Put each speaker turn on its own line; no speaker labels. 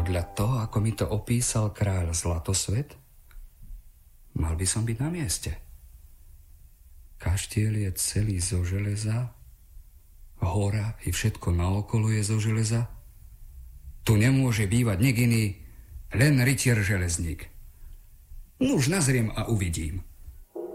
Podľa toho, ako mi to opísal kráľ Zlatosvet, mal by som byť na mieste. Kaštiel je celý zo železa, hora i všetko naokolo je zo železa. Tu nemôže bývať nik iný, len rytier železník. Nuž nazriem a uvidím.